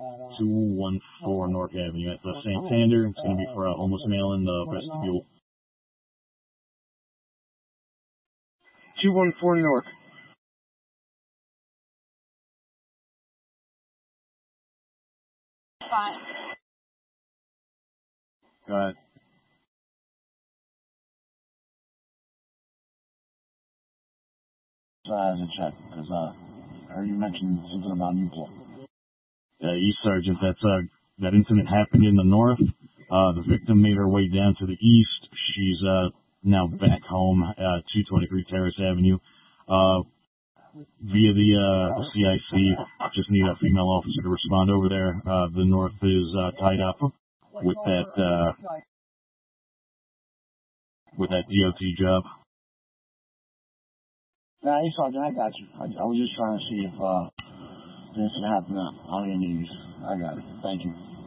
214 North Avenue at the Santander. It's going to be for a homeless male in the vestibule. 214 North. Fine. Go ahead. As a check, because I heard you mentioned something about Newport. East Sergeant, that incident happened in the north. The victim made her way down to the east. She's now back home at 223 Terrace Avenue. Via the CIC, just need a female officer to respond over there. The north is tied up with that DOT job. Nah, hey, Sergeant, I got you. I was just trying to see if this had happened on your news. I got it. Thank you.